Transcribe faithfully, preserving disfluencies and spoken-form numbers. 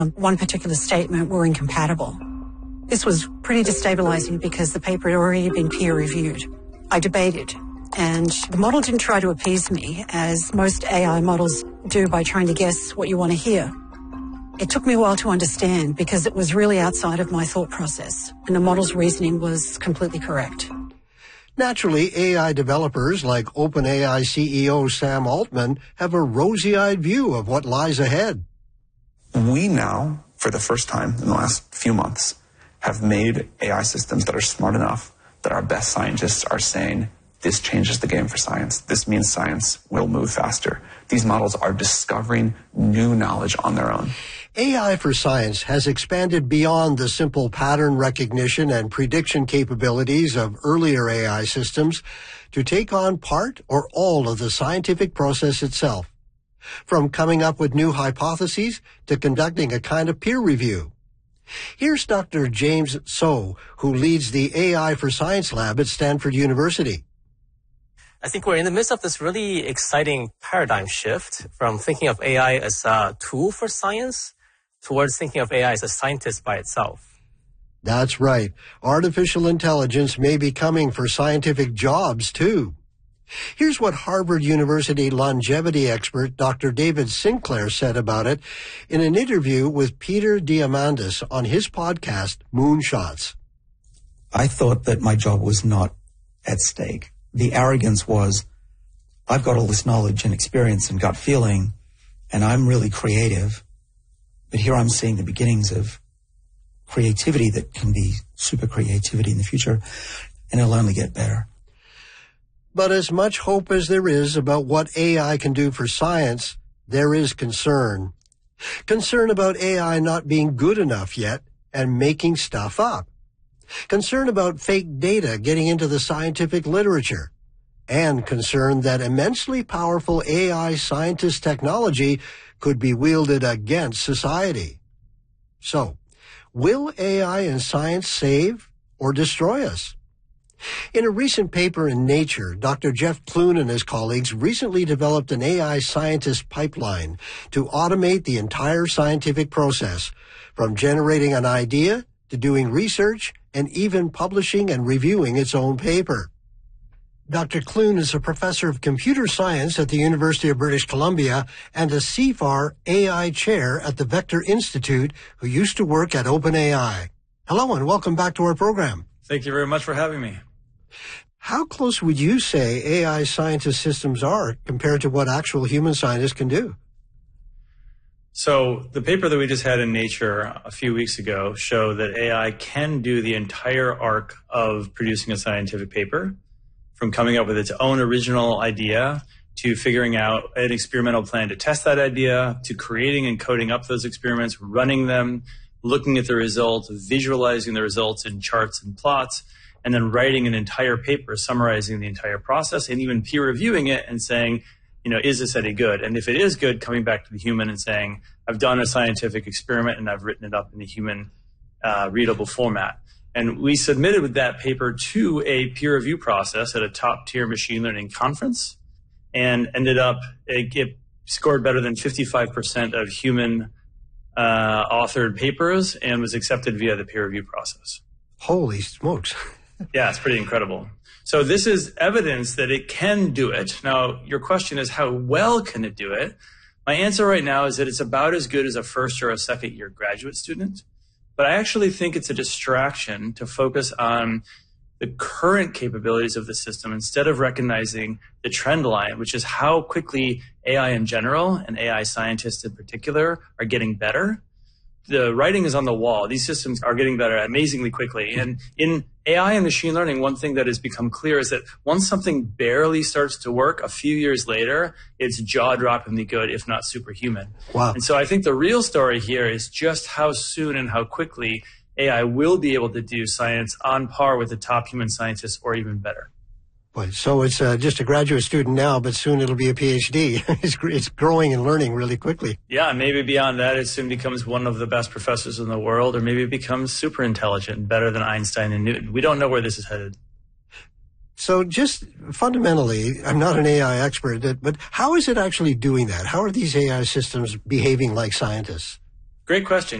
one particular statement were incompatible. This was pretty destabilizing because the paper had already been peer-reviewed. I debated, and the model didn't try to appease me, as most A I models do by trying to guess what you want to hear. It took me a while to understand because it was really outside of my thought process, and the model's reasoning was completely correct. Naturally, A I developers like OpenAI C E O Sam Altman have a rosy-eyed view of what lies ahead. We now, for the first time in the last few months, have made A I systems that are smart enough that our best scientists are saying, this changes the game for science. This means science will move faster. These models are discovering new knowledge on their own. A I for science has expanded beyond the simple pattern recognition and prediction capabilities of earlier A I systems to take on part or all of the scientific process itself, from coming up with new hypotheses to conducting a kind of peer review. Here's Doctor James So, who leads the A I for Science Lab at Stanford University. I think we're in the midst of this really exciting paradigm shift from thinking of A I as a tool for science towards thinking of A I as a scientist by itself. That's right. Artificial intelligence may be coming for scientific jobs, too. Here's what Harvard University longevity expert Doctor David Sinclair said about it in an interview with Peter Diamandis on his podcast, Moonshots. I thought that my job was not at stake. The arrogance was, I've got all this knowledge and experience and gut feeling, and I'm really creative. But here I'm seeing the beginnings of creativity that can be super creativity in the future, and it'll only get better. But as much hope as there is about what A I can do for science, there is concern. Concern about A I not being good enough yet and making stuff up. Concern about fake data getting into the scientific literature. And concern that immensely powerful A I scientist technology could be wielded against society. So, will A I and science save or destroy us? In a recent paper in Nature, Doctor Jeff Clune and his colleagues recently developed an A I scientist pipeline to automate the entire scientific process, from generating an idea to doing research and even publishing and reviewing its own paper. Doctor Clune is a professor of computer science at the University of British Columbia and a C F A R A I chair at the Vector Institute, who used to work at OpenAI. Hello and welcome back to our program. Thank you very much for having me. How close would you say A I scientist systems are compared to what actual human scientists can do? So the paper that we just had in Nature a few weeks ago showed that A I can do the entire arc of producing a scientific paper, from coming up with its own original idea to figuring out an experimental plan to test that idea, to creating and coding up those experiments, running them, looking at the results, visualizing the results in charts and plots, and then writing an entire paper summarizing the entire process and even peer reviewing it and saying, you know, is this any good? And if it is good, coming back to the human and saying, I've done a scientific experiment and I've written it up in a human uh, readable format. And we submitted with that paper to a peer review process at a top tier machine learning conference and ended up, it, it scored better than fifty-five percent of human uh, authored papers and was accepted via the peer review process. Holy smokes. Yeah, it's pretty incredible. So this is evidence that it can do it. Now, your question is, how well can it do it? My answer right now is that it's about as good as a first or a second year graduate student. But I actually think it's a distraction to focus on the current capabilities of the system instead of recognizing the trend line, which is how quickly A I in general and A I scientists in particular are getting better. The writing is on the wall. These systems are getting better amazingly quickly. And in A I and machine learning, one thing that has become clear is that once something barely starts to work, a few years later, it's jaw-droppingly good, if not superhuman. Wow. And so I think the real story here is just how soon and how quickly A I will be able to do science on par with the top human scientists or even better. Boy, so it's uh, just a graduate student now, but soon it'll be a PhD. it's, it's growing and learning really quickly. Yeah, maybe beyond that, it soon becomes one of the best professors in the world, or maybe it becomes super intelligent, better than Einstein and Newton. We don't know where this is headed. So just fundamentally, I'm not an A I expert, but how is it actually doing that? How are these A I systems behaving like scientists? Great question.